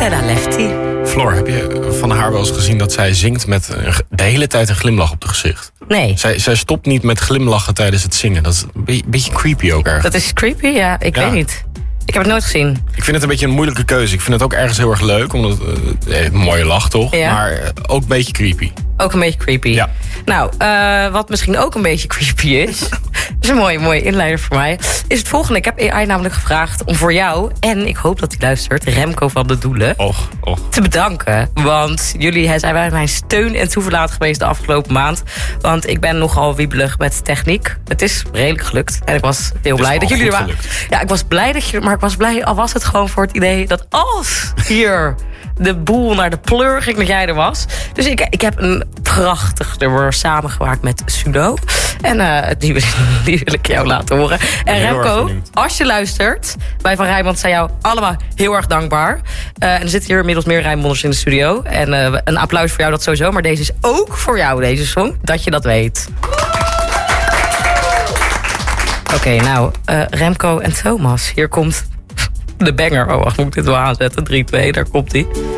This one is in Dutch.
Stella Lefty. Floor, heb je van haar wel eens gezien dat zij zingt met de hele tijd een glimlach op het gezicht? Nee. Zij stopt niet met glimlachen tijdens het zingen. Dat is een beetje creepy ook erg. Dat is creepy? Ja, ik weet niet. Ik heb het nooit gezien. Ik vind het een beetje een moeilijke keuze. Ik vind het ook ergens heel erg leuk, omdat een mooie lach toch? Ja. Maar ook een beetje creepy. Ook een beetje creepy. Ja. Nou, wat misschien ook een beetje creepy is... dat is een mooie inleider voor mij... is het volgende. Ik heb AI namelijk gevraagd om voor jou... en ik hoop dat hij luistert, Remco van de Doelen... te bedanken. Want jullie zijn bij mijn steun en toeverlaat geweest de afgelopen maand. Want ik ben nogal wiebelig met techniek. Het is redelijk gelukt. En ik was heel blij dat jullie er waren. Ja, ik was blij dat maar ik was blij, al was het gewoon voor het idee... dat als hier... de boel naar de pleur ging dat jij er was. Dus ik heb een prachtig nummer samengemaakt met Sudo. En die wil ik jou laten horen. En Remco, als je luistert... wij van Rijnmond zijn jou allemaal heel erg dankbaar. En er zitten hier inmiddels meer Rijnmonders in de studio. En een applaus voor jou, dat sowieso. Maar deze is ook voor jou, deze song. Dat je dat weet. Oké, nou, Remco en Thomas. Hier komt de banger. Oh, wacht, moet ik dit wel aanzetten? 3, 2, daar komt-ie.